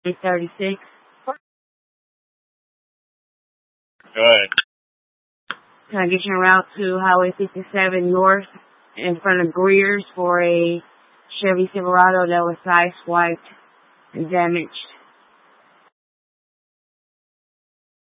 836. Go ahead. Can I get your route to Highway 57 North in front of Greer's for a Chevy Silverado that was sideswiped and damaged?